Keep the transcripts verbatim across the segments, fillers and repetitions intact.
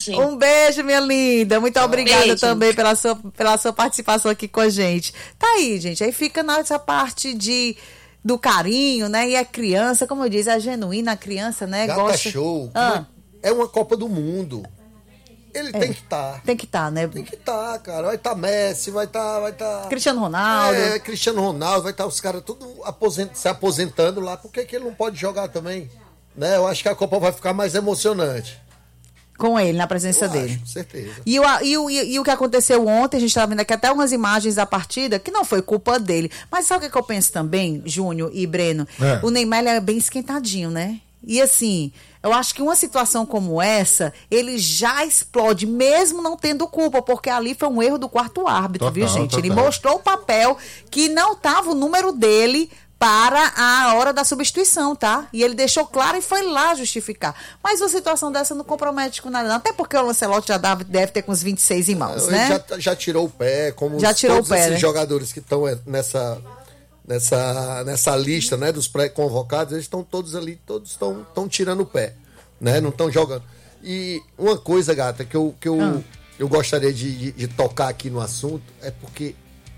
beijo. Um beijo, minha linda. Muito obrigada beijo. também pela sua, pela sua participação aqui com a gente. Tá aí, gente. Aí fica nessa parte de, do carinho, né? E a criança, como eu disse, a genuína a criança, né? Gata gosta... show. Ah. É uma Copa do Mundo. Ele É. tem que estar. Tem que estar, né? Tem que estar, cara. Vai estar Messi, vai estar... Vai tá... Cristiano Ronaldo. É, Cristiano Ronaldo, vai estar os caras tudo aposent... se aposentando lá. Por que que ele não pode jogar também? Né? Eu acho que a Copa vai ficar mais emocionante. Com ele, na presença Eu dele. acho, com certeza. E o, e, o, e o que aconteceu ontem, a gente estava vendo aqui até umas imagens da partida, que não foi culpa dele. Mas sabe o que, que eu penso também, Júnior e Breno? É. O Neymar ele é bem esquentadinho, né? E assim, eu acho que uma situação como essa, ele já explode, mesmo não tendo culpa, porque ali foi um erro do quarto árbitro, Total, viu, gente? Ele total. mostrou o papel que não estava o número dele para a hora da substituição, tá? E ele deixou claro e foi lá justificar. Mas uma situação dessa não compromete com nada, não. Até porque o Lancelotti já deve, deve ter com uns vinte e seis em mãos, Ele né? já, já tirou o pé, como Já os- tirou todos o pé, esses né? jogadores que estão nessa, nessa, nessa lista, né, dos pré-convocados, eles estão todos ali, todos estão estão tirando o pé, né? Não estão jogando. E uma coisa, gata, que eu, que eu, Ah. eu gostaria de, de, de tocar aqui no assunto é porque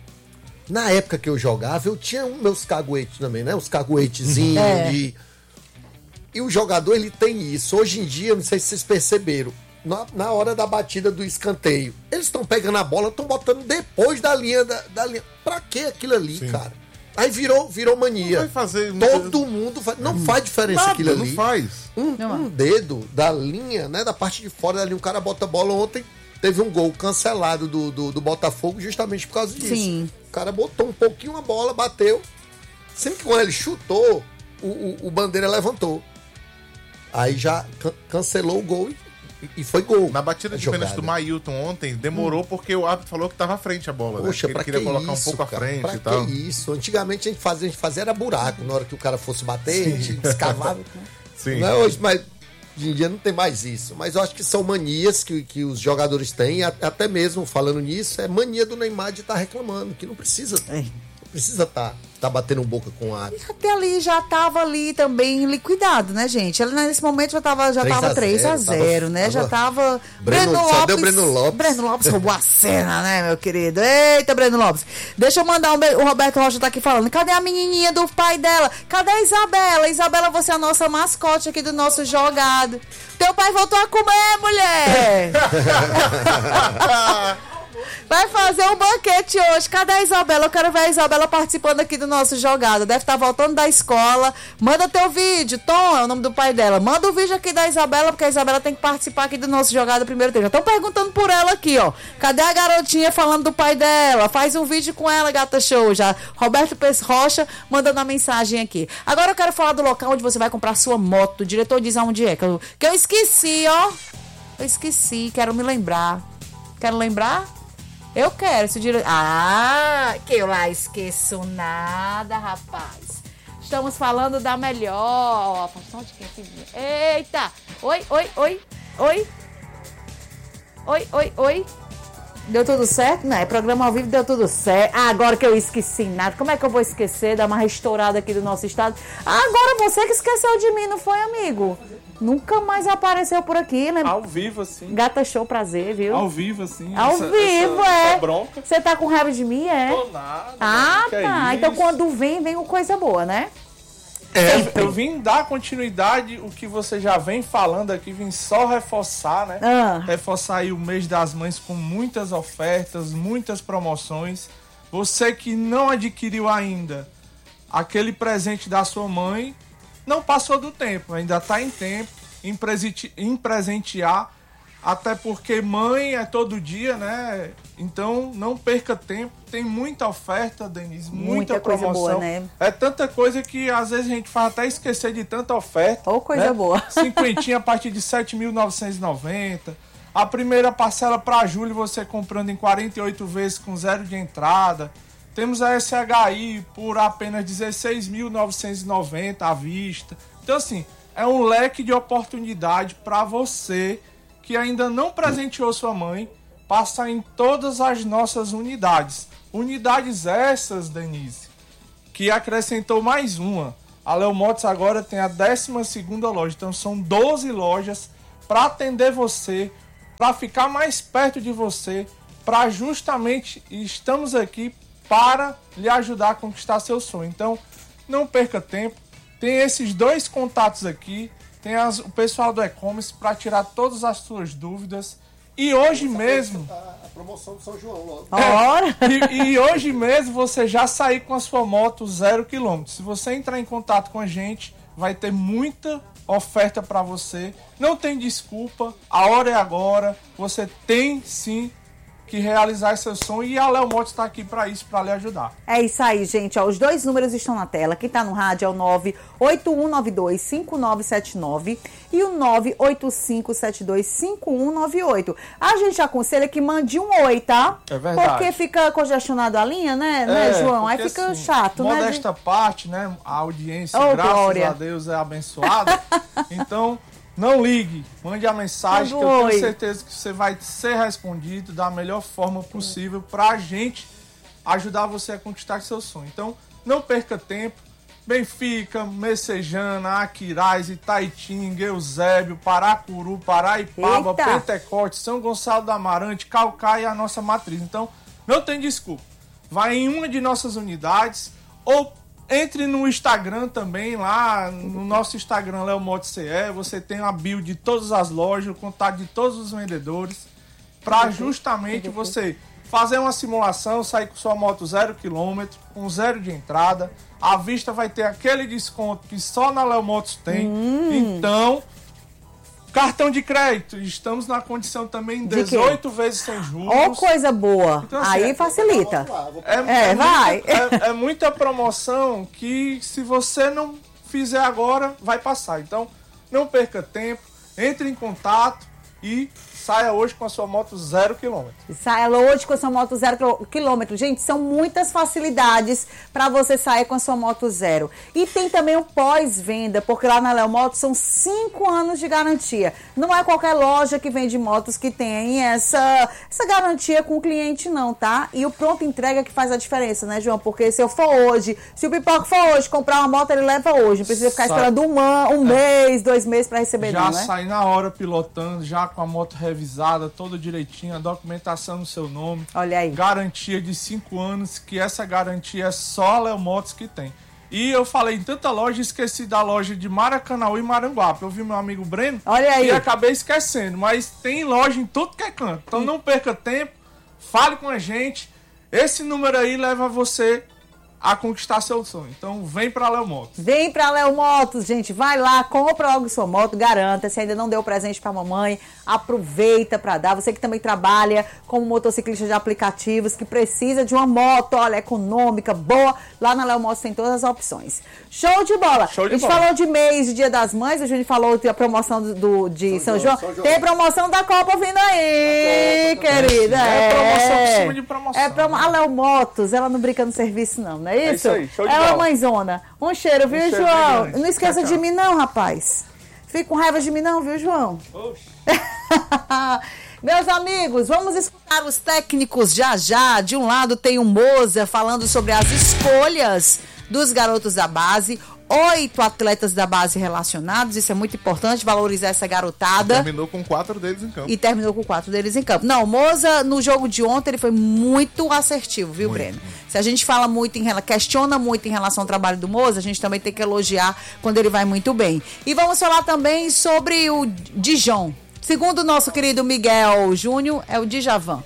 na época que eu jogava, eu tinha os meus caguetes também, né? Os caguetezinhos É. de... E o jogador, ele tem isso. Hoje em dia, eu não sei se vocês perceberam, na, na hora da batida do escanteio, eles estão pegando a bola, estão botando depois da linha, da, da linha. Pra que aquilo ali, Sim. cara? Aí virou, virou mania. Vai fazer... Todo mundo faz. Não faz diferença Nada, aquilo não ali. faz. Um, Não. um dedo da linha, né? Da parte de fora dali, um cara bota a bola ontem. Teve um gol cancelado do, do, do Botafogo justamente por causa disso. Sim. O cara botou um pouquinho a bola, bateu. Sempre que quando ele chutou, o, o, o Bandeira levantou. Aí já can- cancelou o gol e, e foi gol. Na batida de Jogada. pênalti do Mailton ontem, demorou porque o árbitro falou que tava à frente a bola, Poxa, né? pra Que que ele queria colocar isso, um pouco à cara? frente Pra e tal. que isso? Antigamente a gente fazia, a gente fazia era buraco. Na hora que o cara fosse bater, a gente escavava. Sim. Não é hoje, mas hoje em dia não tem mais isso. Mas eu acho que são manias que, que os jogadores têm, e a- até mesmo falando nisso, é mania do Neymar de estar reclamando, que não precisa. É. Não precisa estar tá, tá batendo boca com o árbitro. Até ali já estava ali também liquidado, né, gente? Ele nesse momento já estava já tava três a zero, né? tava- Já estava Breno- só deu Breno Lopes. Breno Lopes roubou a cena, né, meu querido? Eita, Breno Lopes. Deixa eu mandar um beijo. O Roberto Rocha tá aqui falando. Cadê a menininha do pai dela? Cadê a Isabela? Isabela, você é a nossa mascote aqui do nosso jogado. Teu pai voltou a comer, mulher! Vai fazer um banquete hoje. Cadê a Isabela? Eu quero ver a Isabela participando aqui do nosso jogado. Deve estar voltando da escola. Manda teu vídeo. Tom é o nome do pai dela. Manda o vídeo aqui da Isabela, porque a Isabela tem que participar aqui do nosso jogado primeiro tempo. Já estão perguntando por ela aqui, ó. Cadê a garotinha falando do pai dela? Faz um vídeo com ela, gata show. Já. Roberto Pes Rocha mandando a mensagem aqui. Agora eu quero falar do local onde você vai comprar sua moto. O diretor diz aonde é. Que eu, que eu esqueci, ó. Eu esqueci. Quero me lembrar. Quero lembrar? Eu quero, se dire... Ah, que eu lá esqueço nada, rapaz. Estamos falando da melhor. Onde que é que... Eita! Oi, oi, oi, oi. Oi, oi, oi. Deu tudo certo, né? Programa ao vivo deu tudo certo. Ah, agora que eu esqueci nada. Como é que eu vou esquecer? Dar uma restaurada aqui do nosso estado. Ah, agora você que esqueceu de mim, não foi, amigo? Nunca mais apareceu por aqui, né? Ao vivo, assim. Gata show, prazer, viu? Ao vivo, assim. Ao essa- vivo, essa- é. essa bronca. Você tá com raiva de mim, é? Tô nada. Ah, que é tá. isso? Então quando vem, vem com coisa boa, né? Eu, eu vim dar continuidade o que você já vem falando aqui, vim só reforçar, né? Ah. Reforçar aí o mês das mães com muitas ofertas, muitas promoções. Você que não adquiriu ainda aquele presente da sua mãe, não passou do tempo, ainda tá em tempo em, presente, em presentear, até porque mãe é todo dia, né? Então não perca tempo, tem muita oferta, Denise, muita, Muita coisa promoção. boa, né? É tanta coisa que às vezes a gente faz até esquecer de tanta oferta. Ou coisa né? boa. Cinquentinha a partir de sete mil novecentos e noventa. A primeira parcela para julho você comprando em quarenta e oito vezes com zero de entrada. Temos a S H I por apenas dezesseis mil novecentos e noventa à vista. Então assim, é um leque de oportunidade para você que ainda não presenteou sua mãe, passar em todas as nossas unidades. Unidades essas, Denise, que acrescentou mais uma. A Léo Motos agora tem a décima segunda loja. Então são doze lojas para atender você para ficar mais perto de você, para justamente estamos aqui para lhe ajudar a conquistar seu sonho. Então, não perca tempo. Tem esses dois contatos aqui, tem as, o pessoal do e-commerce para tirar todas as suas dúvidas. E hoje mesmo... A, a promoção do São João logo. Ora! É, e, e hoje mesmo você já sair com a sua moto zero quilômetro. Se você entrar em contato com a gente, vai ter muita oferta para você. Não tem desculpa, a hora é agora. Você tem sim que realizar seu sonho e a Léo Motos está aqui para isso, para lhe ajudar. É isso aí, gente. Ó, os dois números estão na tela. Quem tá no rádio é o nove oito um nove dois cinco nove sete nove e o nove oito cinco sete dois cinco um nove oito. A gente aconselha que mande um oi, tá? É verdade. Porque fica congestionado a linha, né, né, João? Aí fica assim, chato, né? Modesta parte, né? A audiência, Oh, graças glória. a Deus, é abençoada. Então, não ligue, mande a mensagem que eu Oi. tenho certeza que você vai ser respondido da melhor forma possível pra gente ajudar você a conquistar seu sonho. Então, não perca tempo. Benfica, Messejana, Aquiraz, Itaitinga, Eusébio, Paracuru, Paraipaba, Eita. Pentecoste, São Gonçalo do Amarante, Calcaia e a nossa matriz. Então, não tem desculpa. Vai em uma de nossas unidades ou entre no Instagram também, lá no nosso Instagram, Léo Motos C E. Você tem a bio de todas as lojas, o contato de todos os vendedores, para justamente você fazer uma simulação, sair com sua moto zero quilômetro, com zero de entrada. A vista vai ter aquele desconto que só na Léo Motos tem. Hum. Então, cartão de crédito, estamos na condição também De quê? dezoito vezes sem juros. Ó, coisa boa. Então, assim, Aí é- facilita. É, É, é vai. Muita, é, é muita promoção que se você não fizer agora, vai passar. Então, não perca tempo, entre em contato e saia hoje com a sua moto zero quilômetro. Saia hoje com a sua moto zero quilômetro. Gente, são muitas facilidades para você sair com a sua moto zero. E tem também o pós-venda, porque lá na Léo Motos são cinco anos de garantia. Não é qualquer loja que vende motos que tem essa, essa garantia com o cliente, não, tá? E o pronto entrega que faz a diferença, né, João? Porque se eu for hoje, se o Pipoca for hoje comprar uma moto, ele leva hoje. Não precisa ficar Sai. esperando um, an- um mês, dois meses para receber, Já não, né? sai na hora pilotando, já com a moto revisada, toda direitinho, a documentação no seu nome. Olha aí. Garantia de cinco anos, que essa garantia é só a Léo Motos que tem. E eu falei em tanta loja, esqueci da loja de Maracanã e Maranguape. Eu vi meu amigo Breno Olha aí. e acabei esquecendo. Mas tem loja em tudo que é canto. Então não perca tempo, fale com a gente. Esse número aí leva você a conquistar seu sonho. Então vem pra Léo Motos. Vem pra Léo Motos, gente. Vai lá, compra logo sua moto, garanta. Se ainda não deu presente pra mamãe, aproveita pra dar. Você que também trabalha como motociclista de aplicativos, que precisa de uma moto, olha, econômica, boa. Lá na Léo Motos tem todas as opções. Show de bola. Show de a gente bola. falou de mês, de Dia das Mães, a gente falou da promoção do, do- de São, São João. João, São João. Tem promoção da Copa vindo aí, Da Copa também. querida. É promoção por cima de promoção, É promo... né? A Léo Motos, ela não brinca no serviço, não, não é isso? isso aí, show de é uma bola. mãezona. Um cheiro, viu, cheiro João? bem grande. Não esqueça Tchau, de tchau. mim, não, rapaz. Fique com raiva de mim, não, viu, João? Meus amigos, vamos escutar os técnicos já já. De um lado tem o Moza falando sobre as escolhas dos garotos da base. Oito atletas da base relacionados, isso é muito importante, valorizar essa garotada. Terminou com quatro deles em campo. E terminou com quatro deles em campo. Não, o Moza, no jogo de ontem, ele foi muito assertivo, viu, Muito, Breno? muito. Se a gente fala muito em relação, questiona muito em relação ao trabalho do Moza, a gente também tem que elogiar quando ele vai muito bem. E vamos falar também sobre o Dijon. Segundo o nosso querido Miguel Júnior, é o Djavan.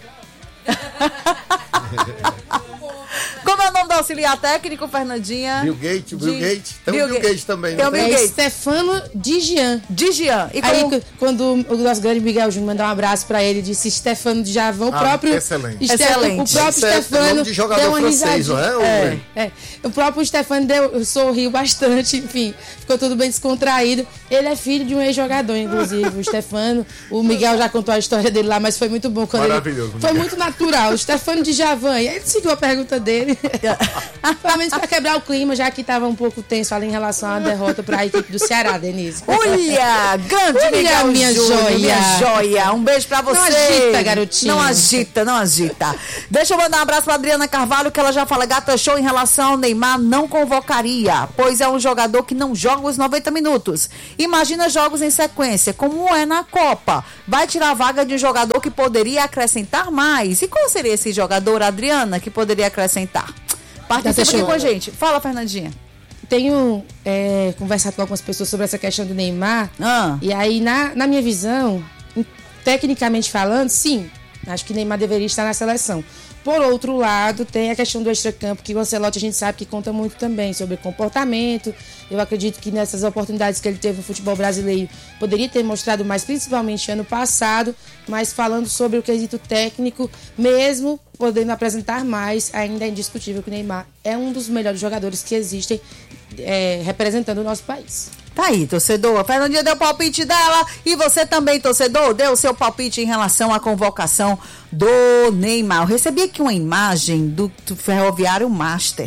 Como é o nome do auxiliar técnico, Fernandinha? Bill Gates, Bill Di- Gates. Tem Bill o Bill Ga- Gates também, Tem não o Bill tem? É Gates. Stefano Digian. Dijan. E Aí, como... c- quando o nosso grande Miguel Júnior mandou um abraço pra ele, disse Stefano de Javão, o Ah, próprio. excelente. Ste- Excelente. O próprio Isso é Stefano. nome de jogador deu uma francês, risadinha. não é, Hugo? É, é. O próprio Stefano deu, sorriu bastante, enfim, ficou tudo bem descontraído. Ele é filho de um ex-jogador, inclusive, o Stefano. O Miguel já contou a história dele lá, mas foi muito bom quando Maravilhoso, ele. Foi Miguel. muito natural. O Stefano de Javan. E aí ele seguiu a pergunta dele. Pelo menos pra quebrar o clima, já que tava um pouco tenso ali em relação à derrota pra equipe do Ceará, Denise. Olha, grande Olha, Miguel minha Júnior, joia. minha joia. Um beijo pra você. Não agita, garotinho. Não agita, não agita. Deixa eu mandar um abraço pra Adriana Carvalho, que ela já fala, Gata Show, em relação ao Neymar, não convocaria, pois é um jogador que não joga os noventa minutos. Imagina jogos em sequência, como é na Copa. Vai tirar a vaga de um jogador que poderia acrescentar mais. E qual seria esse jogador, Adriana, que poderia acrescentar? Participa aqui com a gente. Fala, Fernandinha. Tenho é, conversado com algumas pessoas sobre essa questão do Neymar. Ah. E aí, na, na minha visão, tecnicamente falando, sim, acho que Neymar deveria estar na seleção. Por outro lado, tem a questão do extracampo, que o Ancelotti a gente sabe que conta muito também sobre comportamento. Eu acredito que nessas oportunidades que ele teve no futebol brasileiro, poderia ter mostrado mais, principalmente ano passado, mas falando sobre o quesito técnico, mesmo podendo apresentar mais, ainda é indiscutível que o Neymar é um dos melhores jogadores que existem é, representando o nosso país. Tá aí, torcedor. A Fernandinha deu o palpite dela. E você também, torcedor, deu o seu palpite em relação à convocação do Neymar. Eu recebi aqui uma imagem do, do Ferroviário Master.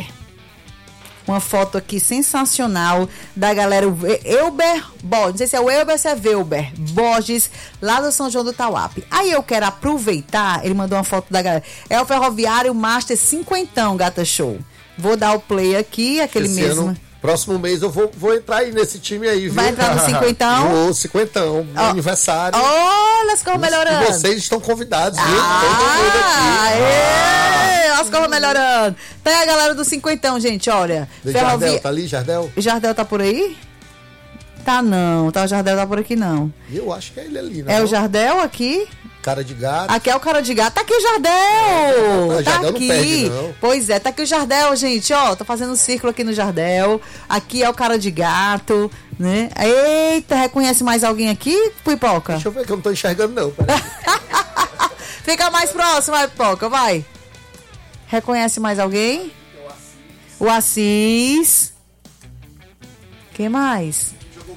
Uma foto aqui sensacional da galera Elber Borges. Não sei se é o Elber ou se é Velber Borges, lá do São João do Tauape. Aí eu quero aproveitar, ele mandou uma foto da galera. É o Ferroviário Master cinquentão, Gata Show. Vou dar o play aqui, aquele Esse mesmo. ano, próximo mês eu vou, vou entrar aí nesse time aí, viu? Vai entrar no cinquentão? Vou, cinquentão, meu Ó, aniversário. Olha as cores melhorando. E vocês estão convidados, viu? Ah, Todo mundo aqui. aê, as cores melhorando. Tem a galera do cinquentão, gente, olha. De Ferrovi... Jardel, tá ali, Jardel? Jardel tá por aí? Tá não, tá, o Jardel tá por aqui não. Eu acho que é ele ali, né? É o Jardel aqui? Cara de gato. Aqui é o cara de gato. Tá aqui o Jardel! É, tá Jardel não aqui. perde, não. Pois é, tá aqui o Jardel, gente, ó. Tô fazendo um círculo aqui no Jardel. Aqui é o cara de gato, né? Eita, reconhece mais alguém aqui, Pipoca? Deixa eu ver que eu não tô enxergando, não. Peraí. Fica mais próximo, vai, Pipoca, vai. Reconhece mais alguém? O Assis. Quem mais?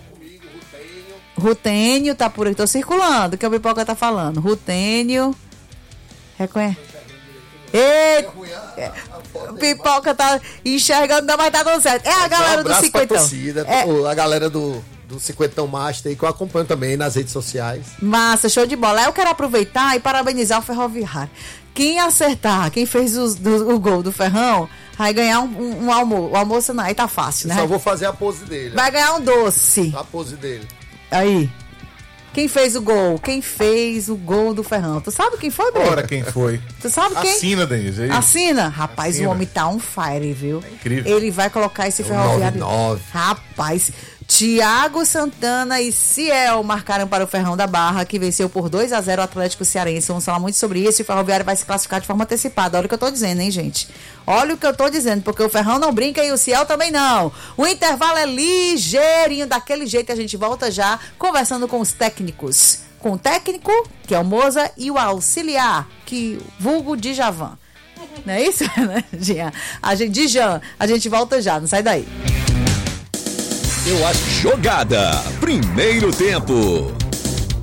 Rutênio tá por aqui, tô circulando, que o Pipoca tá falando. Rutênio. Reconhece. Eita! O Pipoca tá enxergando, não, mas tá dando certo. É a galera um do cinquentão. Torcida, É. A galera do, do cinquentão Master aí, que eu acompanho também nas redes sociais. Massa, show de bola. Eu quero aproveitar e parabenizar o Ferroviário. Quem acertar, quem fez os, do, o gol do Ferrão, vai ganhar um, um, um almoço. O almoço não, aí tá fácil, Eu né? só vou fazer a pose dele. Vai ganhar um doce. A pose dele. Aí. Quem fez o gol? Quem fez o gol do Ferrão? Tu sabe quem foi, Breno? Ora, quem foi? Tu sabe quem? Assina, Denise. aí. Assina? Rapaz, Assina. o homem tá on fire, viu? É incrível. Ele vai colocar esse É o Ferroviário. nove nove. Rapaz, Thiago Santana e Ciel marcaram para o Ferrão da Barra, que venceu por dois a zero o Atlético Cearense. Vamos falar muito sobre isso. E o Ferroviário vai se classificar de forma antecipada. Olha o que eu tô dizendo, hein, gente? Olha o que eu tô dizendo, porque o Ferrão não brinca e o Ciel também não. O intervalo é ligeirinho, daquele jeito. A gente volta já conversando com os técnicos. Com o técnico, que é o Moza, e o auxiliar, que vulgo Djavan. Não é isso, né, Jean? A gente, Djan, a gente volta já, não sai daí. Eu acho. Jogada. Primeiro tempo.